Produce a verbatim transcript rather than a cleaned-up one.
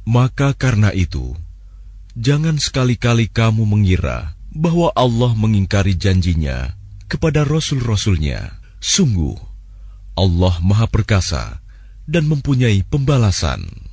Maka karena itu, jangan sekali-kali kamu mengira bahwa Allah mengingkari janjinya kepada Rasul-Rasulnya. Sungguh, Allah Maha Perkasa dan mempunyai pembalasan.